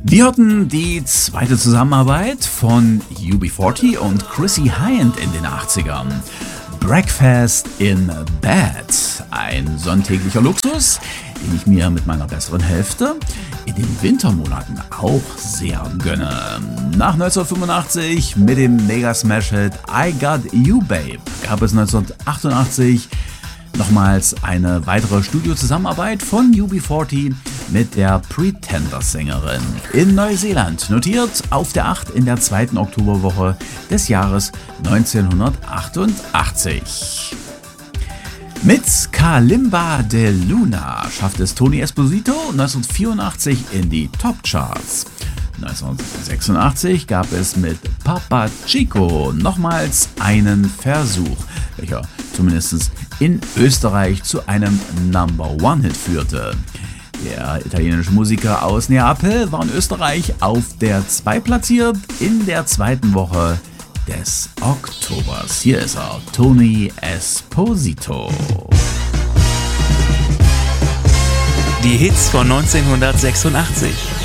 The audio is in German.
Wir hörten die zweite Zusammenarbeit von UB40 und Chrissy Hynde in den 80ern. Breakfast in Bed, ein sonntäglicher Luxus, den ich mir mit meiner besseren Hälfte in den Wintermonaten auch sehr gönne. Nach 1985 mit dem Mega-Smash-Hit I Got You Babe gab es 1988 nochmals eine weitere Studiozusammenarbeit von UB40 mit der Pretenders-Sängerin in Neuseeland, notiert auf der 8 in der zweiten Oktoberwoche des Jahres 1988. Mit Kalimba de Luna schafft es Tony Esposito 1984 in die Top-Charts. 1986 gab es mit Papa Chico nochmals einen Versuch, welcher zumindest in Österreich zu einem Number-One-Hit führte. Der italienische Musiker aus Neapel war in Österreich auf der 2 platziert in der zweiten Woche des Oktobers. Hier ist er, Tony Esposito. Die Hits von 1986.